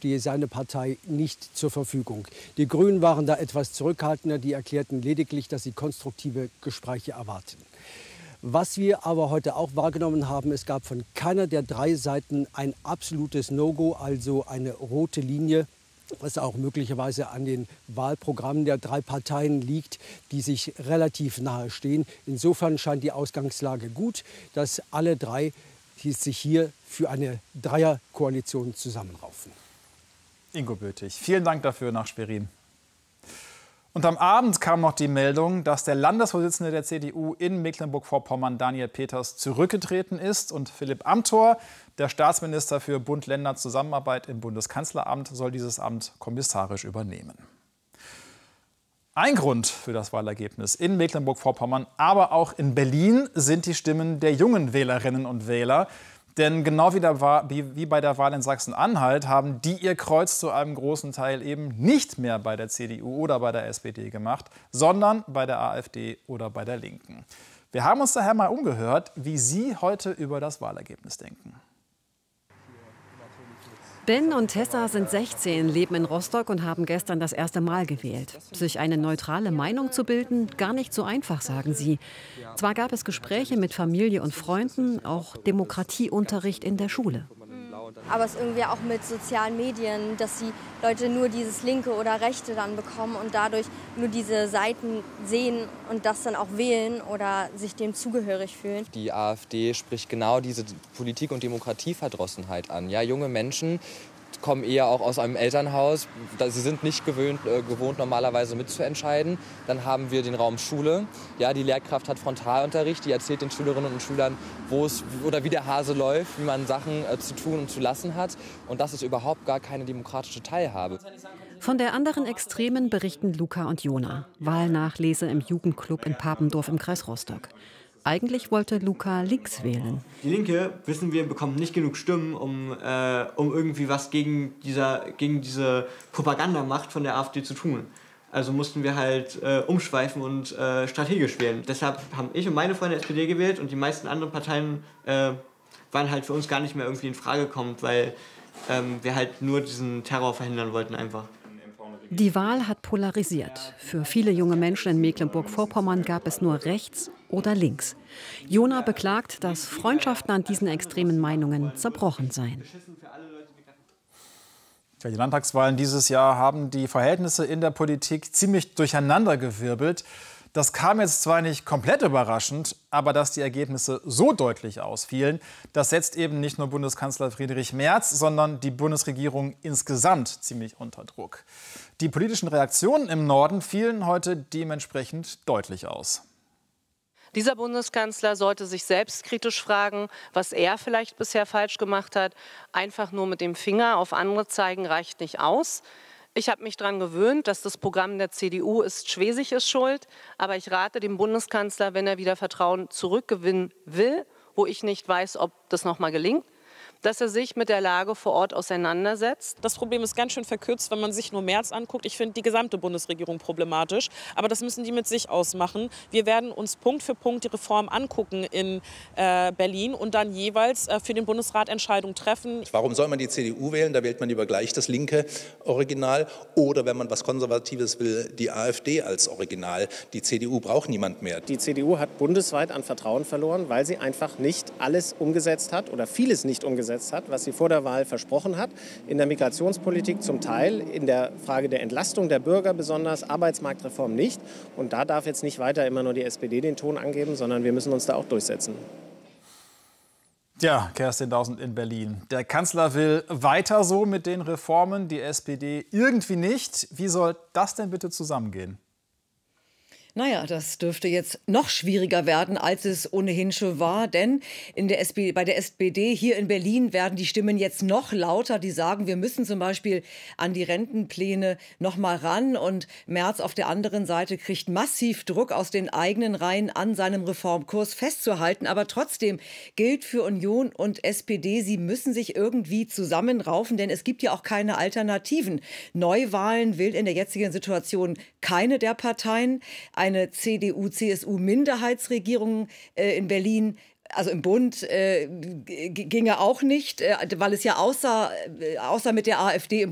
stehe seine Partei nicht zur Verfügung. Die Grünen waren da etwas zurückhaltender. Die erklärten lediglich, dass sie konstruktive Gespräche erwarten. Was wir aber heute auch wahrgenommen haben, es gab von keiner der drei Seiten ein absolutes No-Go, also eine rote Linie, was auch möglicherweise an den Wahlprogrammen der drei Parteien liegt, die sich relativ nahe stehen. Insofern scheint die Ausgangslage gut, dass alle drei sich hier für eine Dreierkoalition zusammenraufen. Ingo Böthig, vielen Dank dafür nach Schwerin. Und am Abend kam noch die Meldung, dass der Landesvorsitzende der CDU in Mecklenburg-Vorpommern, Daniel Peters, zurückgetreten ist. Und Philipp Amthor, der Staatsminister für Bund-Länder-Zusammenarbeit im Bundeskanzleramt, soll dieses Amt kommissarisch übernehmen. Ein Grund für das Wahlergebnis in Mecklenburg-Vorpommern, aber auch in Berlin sind die Stimmen der jungen Wählerinnen und Wähler. Denn genau wie bei der Wahl in Sachsen-Anhalt haben die ihr Kreuz zu einem großen Teil eben nicht mehr bei der CDU oder bei der SPD gemacht, sondern bei der AfD oder bei der Linken. Wir haben uns daher mal umgehört, wie Sie heute über das Wahlergebnis denken. Ben und Tessa sind 16, leben in Rostock und haben gestern das erste Mal gewählt. Sich eine neutrale Meinung zu bilden, gar nicht so einfach, sagen sie. Zwar gab es Gespräche mit Familie und Freunden, auch Demokratieunterricht in der Schule. Aber es irgendwie auch mit sozialen Medien, dass die Leute nur dieses Linke oder Rechte dann bekommen und dadurch nur diese Seiten sehen und das dann auch wählen oder sich dem zugehörig fühlen. Die AfD spricht genau diese Politik- und Demokratieverdrossenheit an. Ja, junge Menschen kommen eher auch aus einem Elternhaus. Sie sind nicht gewohnt, normalerweise mitzuentscheiden. Dann haben wir den Raum Schule. Ja, die Lehrkraft hat Frontalunterricht, die erzählt den Schülerinnen und Schülern, wie der Hase läuft, wie man Sachen zu tun und zu lassen hat. Und das ist überhaupt gar keine demokratische Teilhabe. Von der anderen Extremen berichten Luca und Jona. Wahlnachlese im Jugendclub in Papendorf im Kreis Rostock. Eigentlich wollte Luca links wählen. Die Linke, wissen wir, bekommt nicht genug Stimmen, um irgendwie was gegen diese Propagandamacht von der AfD zu tun. Also mussten wir halt umschweifen und strategisch wählen. Deshalb haben ich und meine Freunde SPD gewählt und die meisten anderen Parteien waren halt für uns gar nicht mehr irgendwie in Frage gekommen, weil wir halt nur diesen Terror verhindern wollten einfach. Die Wahl hat polarisiert. Für viele junge Menschen in Mecklenburg-Vorpommern gab es nur rechts oder links. Jona beklagt, dass Freundschaften an diesen extremen Meinungen zerbrochen seien. Die Landtagswahlen dieses Jahr haben die Verhältnisse in der Politik ziemlich durcheinandergewirbelt. Das kam jetzt zwar nicht komplett überraschend, aber dass die Ergebnisse so deutlich ausfielen, das setzt eben nicht nur Bundeskanzler Friedrich Merz, sondern die Bundesregierung insgesamt ziemlich unter Druck. Die politischen Reaktionen im Norden fielen heute dementsprechend deutlich aus. Dieser Bundeskanzler sollte sich selbstkritisch fragen, was er vielleicht bisher falsch gemacht hat. Einfach nur mit dem Finger auf andere zeigen reicht nicht aus. Ich habe mich daran gewöhnt, dass das Programm der CDU ist, Schwesig ist schuld. Aber ich rate dem Bundeskanzler, wenn er wieder Vertrauen zurückgewinnen will, wo ich nicht weiß, ob das noch mal gelingt, dass er sich mit der Lage vor Ort auseinandersetzt. Das Problem ist ganz schön verkürzt, wenn man sich nur Merz anguckt. Ich finde die gesamte Bundesregierung problematisch. Aber das müssen die mit sich ausmachen. Wir werden uns Punkt für Punkt die Reform angucken in Berlin und dann jeweils für den Bundesrat Entscheidungen treffen. Warum soll man die CDU wählen? Da wählt man lieber gleich das linke Original. Oder wenn man was Konservatives will, die AfD als Original. Die CDU braucht niemand mehr. Die CDU hat bundesweit an Vertrauen verloren, weil sie einfach nicht alles umgesetzt hat oder vieles nicht umgesetzt hat, was sie vor der Wahl versprochen hat. In der Migrationspolitik zum Teil, in der Frage der Entlastung der Bürger besonders, Arbeitsmarktreform nicht. Und da darf jetzt nicht weiter immer nur die SPD den Ton angeben, sondern wir müssen uns da auch durchsetzen. Ja, Kerstin Dausend in Berlin. Der Kanzler will weiter so mit den Reformen, die SPD irgendwie nicht. Wie soll das denn bitte zusammengehen? Naja, das dürfte jetzt noch schwieriger werden, als es ohnehin schon war. Denn bei der SPD hier in Berlin werden die Stimmen jetzt noch lauter. Die sagen, wir müssen zum Beispiel an die Rentenpläne noch mal ran. Und Merz auf der anderen Seite kriegt massiv Druck aus den eigenen Reihen, an seinem Reformkurs festzuhalten. Aber trotzdem gilt für Union und SPD, sie müssen sich irgendwie zusammenraufen, denn es gibt ja auch keine Alternativen. Neuwahlen will in der jetzigen Situation keine der Parteien. Eine CDU-CSU-Minderheitsregierung in Berlin, also im Bund, ginge auch nicht, weil es ja außer mit der AfD im